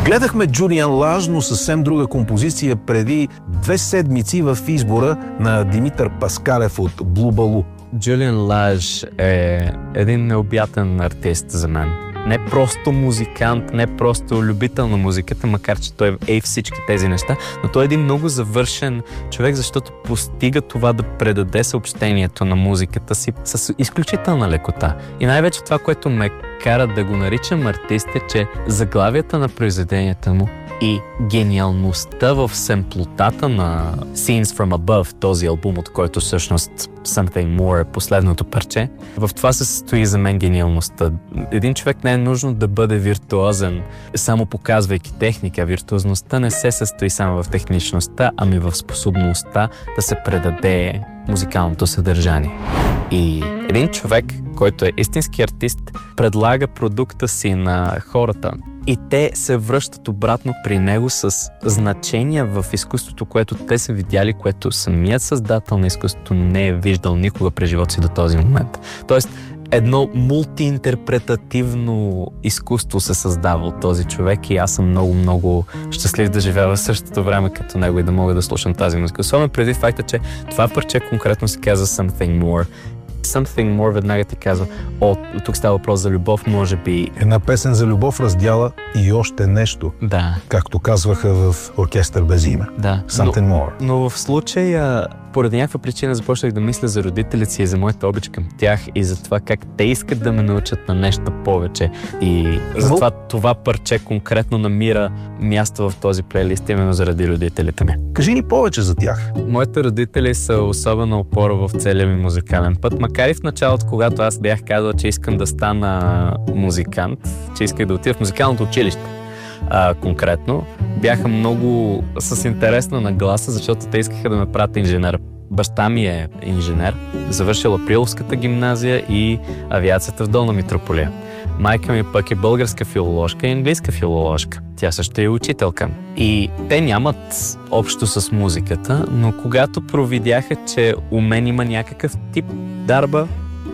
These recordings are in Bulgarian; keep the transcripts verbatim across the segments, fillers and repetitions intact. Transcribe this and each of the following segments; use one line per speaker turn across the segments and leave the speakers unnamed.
Гледахме Джулиан Лаж, но съвсем друга композиция преди две седмици в избора на Димитър Паскалев от Blue Baloo.
Джулиан Лаж е един необятен артист за мен. Не просто музикант, не просто любител на музиката, макар че той е всички тези неща, но той е един много завършен човек, защото постига това да предаде съобщението на музиката си с изключителна лекота. И най-вече това, което ме кара да го наричам артист, е, че заглавията на произведенията му и гениалността в семплотата на Scenes from Above, този албум, от който всъщност Something More е последното парче. В това се състои за мен гениалността. Един човек не е нужно да бъде виртуозен, само показвайки техника. Виртуозността не се състои само в техничността, ами в способността да се предаде музикалното съдържание. И един човек, който е истински артист, предлага продукта си на хората. И те се връщат обратно при него с значения в изкуството, което те са видяли, което самият създател на изкуството не е виждал никога през живота си до този момент. Тоест, едно мултиинтерпретативно изкуство се създава от този човек и аз съм много-много щастлив да живея в същото време като него и да мога да слушам тази музика. Особено преди факта, че това парче конкретно се казва Something More. Something More веднага ти казва, о, тук става въпрос за любов, може би...
Една песен за любов раздяла и още нещо.
Да.
Както казваха в Оркестър без име.
Да.
Something
но,
More.
Но в случая, поради някаква причина, започнах да мисля за родителите си и за моята обич към тях и за това как те искат да ме научат на нещо повече. И затова това парче конкретно намира място в този плейлист именно заради родителите ми.
Кажи ни повече за тях.
Моите родители са особена опора в целия ми музикален път. Макар и в началото, когато аз бях казал, че искам да стана музикант, че исках да отида в музикалното училище, а, конкретно, бяха много с интересна нагласа, защото те искаха да ме правят инженер. Баща ми е инженер, завършил Априловската гимназия и авиацията в Долна Митрополия. Майка ми пък е българска филоложка и английска филоложка. Тя също е учителка. И те нямат общо с музиката, но когато провидяха, че у мен има някакъв тип дарба,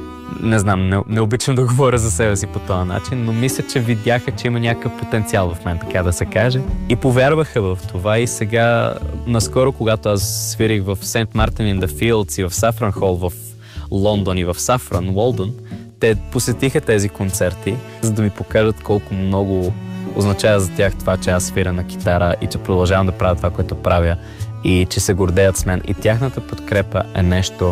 не знам, не, не обичам да говоря за себе си по този начин, но мисля, че видяха, че има някакъв потенциал в мен, така да се каже. И повярваха в това и сега, наскоро, когато аз свирих в Saint Martin in the Fields и в Saffron Hall в Лондон и в Saffron, Уолдън, те посетиха тези концерти, за да ми покажат колко много означава за тях това, че аз свиря на китара и че продължавам да правя това, което правя и че се гордеят с мен. И тяхната подкрепа е нещо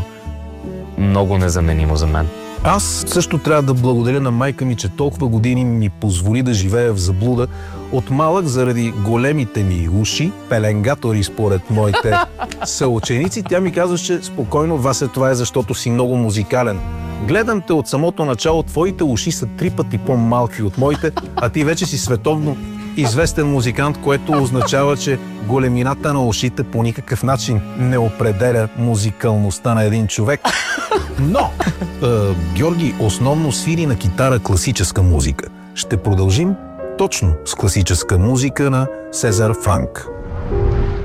много незаменимо за мен.
Аз също трябва да благодаря на майка ми, че толкова години ми позволи да живея в заблуда. От малък, заради големите ми уши, пеленгатори според моите съученици, тя ми казваше спокойно, Васе, това е защото си много музикален. Гледам те от самото начало, твоите уши са три пъти по-малки от моите, а ти вече си световно известен музикант, което означава, че големината на ушите по никакъв начин не определя музикалността на един човек. Но, е, Георги основно свири на китара класическа музика. Ще продължим точно с класическа музика на Сезар Франк.